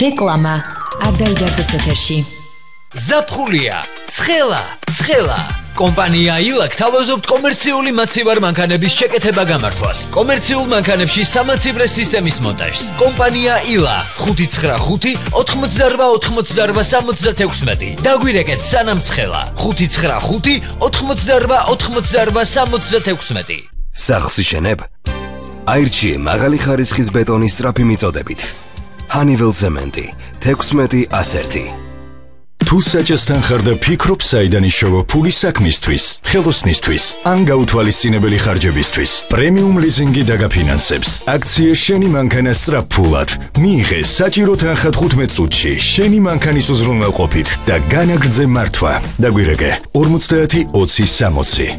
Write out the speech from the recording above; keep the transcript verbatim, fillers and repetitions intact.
რეკლამა არ დაიდარდეს ეთერში. ზაფხულია, ცხელა, ცხელა. კომპანია ილაკ თავაზობთ კომერციული მაცივარ მანქანების შეკეთება გამართვას. კომერციულ მანქანებში სამაცივრე სისტემის მონტაჟს. კომპანია ილა ხუთი ცხრა ხუთი ოთხმოცდარვა ოთხმოცდარვა სამოცდათექვსმეტი. დაგვირეკეთ სანამ ცხელა ხუთი ცხრა ხუთი ოთხმოცდარვა ოთხმოცდარვა სამოცდათექვსმეტი. სახლს იშენებ? აირჩიე მაღალი ხარისხის ბეტონის სწრაფი მიწოდებით. ჰანიվել ცემენტი თექვსმეტი ასერთი. თუ საჭესთან ხარ და ფიქრობ საიდან იშოვა ფული საქმისთვის, ხელოსნისთვის, ან გაუთვალისწინებელი ხარჯებისთვის, პრემიუმ ლიზინგი დაგაფინანსებს. აქცია შენი მანქანა სწრაფ-ფულად. მიიღე საჭირო თანხა თხუთმეტ წუთში შენი მანქანის უზრუნველყოფით და განაგრძე მართვა. დაგვირეკე ორმოცდაათი ოცი სამოცი.